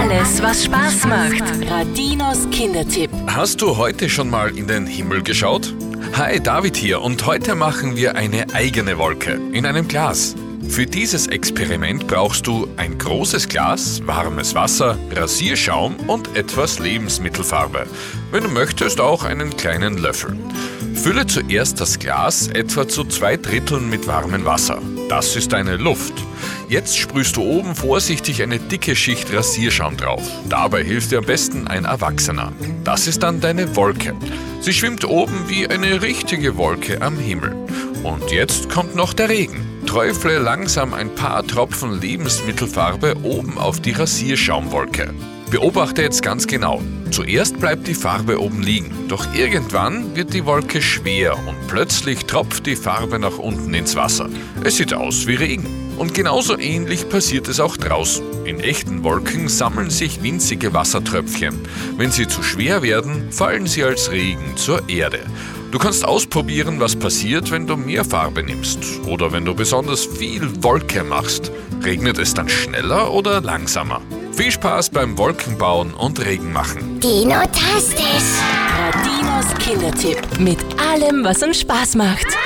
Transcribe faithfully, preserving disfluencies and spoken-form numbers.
Alles, was Spaß macht. Radinos Kindertipp. Hast du heute schon mal in den Himmel geschaut? Hi, David hier und heute machen wir eine eigene Wolke in einem Glas. Für dieses Experiment brauchst du ein großes Glas, warmes Wasser, Rasierschaum und etwas Lebensmittelfarbe. Wenn du möchtest, auch einen kleinen Löffel. Fülle zuerst das Glas etwa zu zwei Dritteln mit warmem Wasser. Das ist deine Luft. Jetzt sprühst du oben vorsichtig eine dicke Schicht Rasierschaum drauf. Dabei hilft dir am besten ein Erwachsener. Das ist dann deine Wolke. Sie schwimmt oben wie eine richtige Wolke am Himmel. Und jetzt kommt noch der Regen. Träufle langsam ein paar Tropfen Lebensmittelfarbe oben auf die Rasierschaumwolke. Beobachte jetzt ganz genau. Zuerst bleibt die Farbe oben liegen, doch irgendwann wird die Wolke schwer und plötzlich tropft die Farbe nach unten ins Wasser. Es sieht aus wie Regen. Und genauso ähnlich passiert es auch draußen. In echten Wolken sammeln sich winzige Wassertröpfchen. Wenn sie zu schwer werden, fallen sie als Regen zur Erde. Du kannst ausprobieren, was passiert, wenn du mehr Farbe nimmst oder wenn du besonders viel Wolke machst. Regnet es dann schneller oder langsamer? Viel Spaß beim Wolkenbauen und Regenmachen. Dino-tastisch. Radinos Kindertipp. Mit allem, was uns Spaß macht.